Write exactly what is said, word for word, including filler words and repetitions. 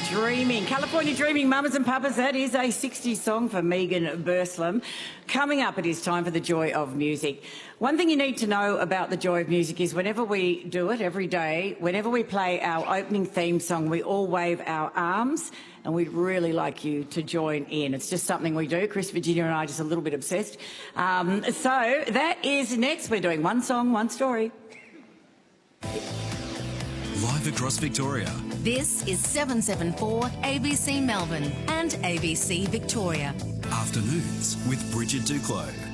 Dreaming. California Dreaming, Mamas and Papas. That is a sixties song for Megan Burslam. Coming up, it is time for the Joy of Music. One thing you need to know about the Joy of Music is whenever we do it, every day, whenever we play our opening theme song, we all wave our arms, and we'd really like you to join in. It's just something we do. Chris, Virginia and I are just a little bit obsessed. Um, so that is next. We're doing one song, one story. Live across Victoria. This is seven seven four A B C Melbourne and A B C Victoria. Afternoons with Bridget Duclos.